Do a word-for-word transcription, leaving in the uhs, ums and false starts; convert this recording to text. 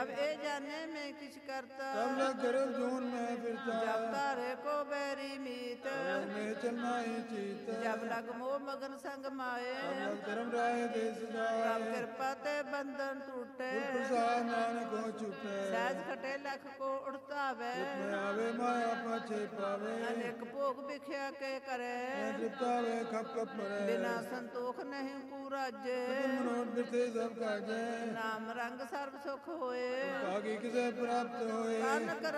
जब ए जाने में किछ करता, तब लग गर्भ जून में फिरता, जब तारे को बैरी मीत, में चलना ही चीत, जब लग मोह मगन संग माए, तब लग धर्म राय देश जाए, तब कृपा ते बंधन टूटे, प्रसाद नानक को छूटे, सहज खटे लख को उड़तावे, में आवे माया पाछे पावे, अनेक भोग बिख्या के करे, तृप्तावे खप खप मरे, बिना संतोख नहीं पूराजे, मनोट बिरते सब काजे, नाम रंग सर्व सुख होए, भागी किसे प्राप्त होए। कान कर